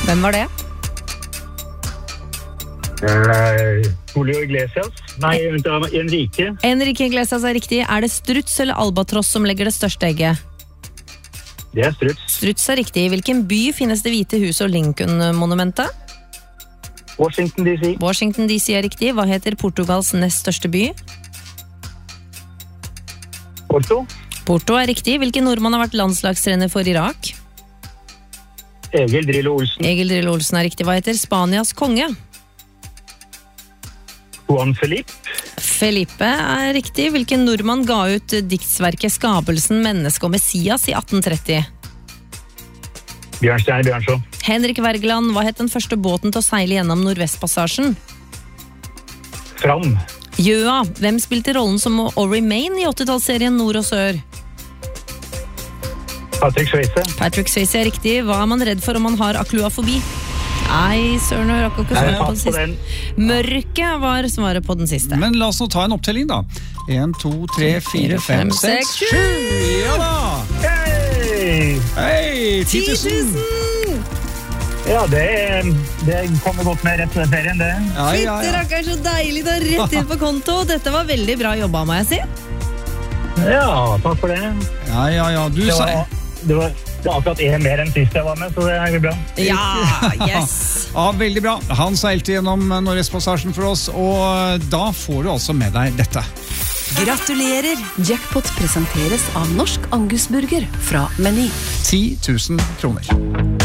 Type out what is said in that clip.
Hvem var det? Julio Iglesias. Nei, Enrique. Enrique Iglesias er riktig. Er det struts eller albatross som legger det største egget? Det er struts. Struts er riktig. I hvilken by finnes det Hvite hus og Lincoln-monumentet? Washington DC. Washington DC er riktig. Hva heter Portugals nest største by? Porto. Porto er riktig. Hvilken nordmann har vært landslagstrener for Irak? Egil Drillo Olsen. Egil Drillo Olsen er riktig. Hva heter Spanias konge? Juan Felipe. Felipe er riktig. Hvilken nordmann ga ut diktsverket Skapelsen, menneske og Messias i 1830? Bjørnstjerne Bjørnson. Henrik Wergeland, hva het den første båten til å seile gjennom Nordvestpassasjen? Fram. Jøa, hvem spilte rollen som Ori Main i 80-tallsserien Nord og Sør? Patrick Swayze. Patrick Swayze er riktig. Hva er man redd for om man har akluafobi? Nei, søren, jeg rakk ikke svaret på den siste. Mørket var svaret på den siste. Men la oss nå ta en opptelling da. 1, 2, 3, 4, 5, 6, 7. Ja da! Hei! Hei, 10 000! Ja, det kommer godt med rett før ferien, det. Fitte rakker, så deilig da, rett inn på konto. Dette var veldig bra jobba, må jeg si. Ja, takk for det. Ja, du sa... Det var akkurat en mer enn sist jeg var med, så det er bra. Ja, yes. Ja, veldig bra. Han seilte gjennom Nordvestpassasjen for oss, og da får du altså med deg dette. Gratulerer! Jackpot presenteres av Norsk Angusburger fra Meny. 10 000 kroner.